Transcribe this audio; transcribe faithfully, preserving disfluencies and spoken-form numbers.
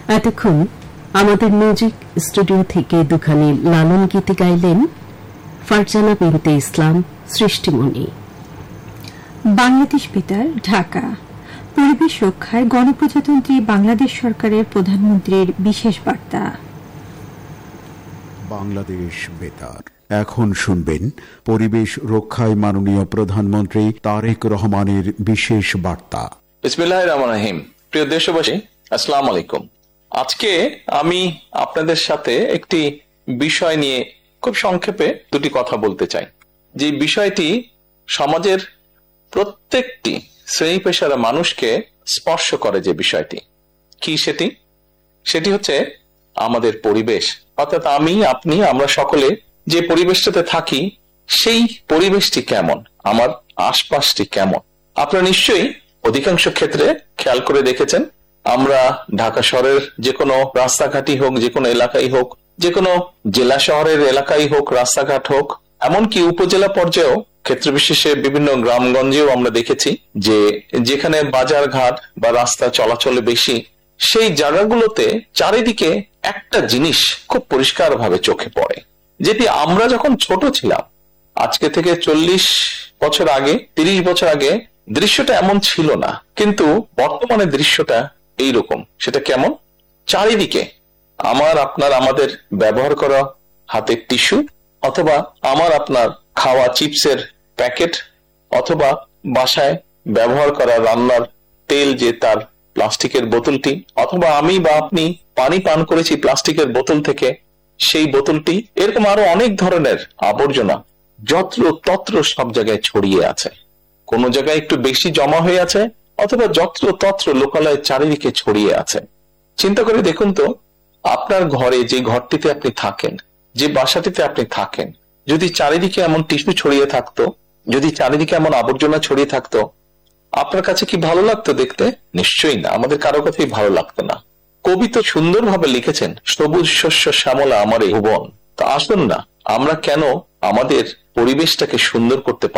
এতক্ষণ আমাদের music studio থেকে দুখানি লালন গীতি গাইলেন ফারজানা বিনতে ইসলাম সৃষ্টিমণি। বাংলাদেশ বেতার, ঢাকা। পরিবেশ রক্ষায় গণপ্রজাতন্ত্রী বাংলাদেশ সরকারের প্রধানমন্ত্রীর বিশেষ বার্তা। বাংলাদেশ বেতার এখন শুনবেন পরিবেশ রক্ষায় মাননীয় প্রধানমন্ত্রী তারেক রহমানের বিশেষ বার্তা। বিসমিল্লাহির রহমানির রহিম। প্রিয় দেশবাসী, আসসালামু আলাইকুম। আজকে আমি আপনাদের সাথে একটি বিষয় নিয়ে খুব সংক্ষেপে দুটি কথা বলতে চাই। যে বিষয়টি সমাজের প্রত্যেকটি শ্রেণী পেশার মানুষকে স্পর্শ করে। যে বিষয়টি কি সেটি সেটি হচ্ছে আমাদের পরিবেশ, অর্থাৎ আমি আপনি আমরা সকলে যে পরিবেশটাতে থাকি সেই পরিবেশটি কেমন, আমার আশপাশটি কেমন। আপনারা নিশ্চয়ই অধিকাংশ ক্ষেত্রে খেয়াল করে দেখেছেন, আমরা ঢাকা শহরের যে কোনো রাস্তাঘাটই হোক, যে কোনো এলাকাই হোক, যে কোনো জেলা শহরের এলাকাই হোক, রাস্তাঘাট হোক, এমনকি উপজেলা পর্যায়েও ক্ষেত্র বিশেষে বিভিন্ন গ্রামগঞ্জেও আমরা দেখেছি যে যেখানে বাজার ঘাট বা রাস্তা চলাচলে বেশি, সেই জায়গাগুলোতে চারিদিকে একটা জিনিস খুব পরিষ্কার ভাবে চোখে পড়ে, যেটি আমরা যখন ছোট ছিলাম, আজকে থেকে চল্লিশ বছর আগে, তিরিশ বছর আগে দৃশ্যটা এমন ছিল না, কিন্তু বর্তমানে দৃশ্যটা এইরকম। সেটা কেমন? চারিদিকে আমার আপনার আমাদের ব্যবহার করা হাতের টিস্যু, অথবা আমার আপনার খাওয়া চিপসের প্যাকেট, অথবা বাসায় ব্যবহার করা রান্নার তেল যে তার প্লাস্টিকের বোতলটি, অথবা আমি বা আপনি পানি পান করেছি প্লাস্টিকের বোতল থেকে সেই বোতলটি, এরকম আরো অনেক ধরনের আবর্জনা যত্র তত্র সব জায়গায় ছড়িয়ে আছে। কোন জায়গায় একটু বেশি জমা হয়ে আছে, অথবা যত্র তত্র লোকালয়ে চারিদিকে ছড়িয়ে আছে। চিন্তা করে দেখুন তো, আপনার ঘরে যে ঘরটিতে আপনি থাকেন, যে বাসাটিতে আপনি থাকেন, যদি চারিদিকে এমন টিস্যু ছড়িয়ে থাকতো, যদি চারিদিকে এমন আবর্জনা ছড়িয়ে থাকতো, আপনার কাছে কি ভালো লাগতো দেখতে? নিশ্চয়ই না, আমাদের কারো কথাই ভালো লাগতো না। কবি তো সুন্দরভাবে লিখেছেন, সবুজ শস্য শ্যামলা আমার এই ভুবন। তা আসুন না, আমরা কেন আমাদের পরিবেশটাকে সুন্দর করতে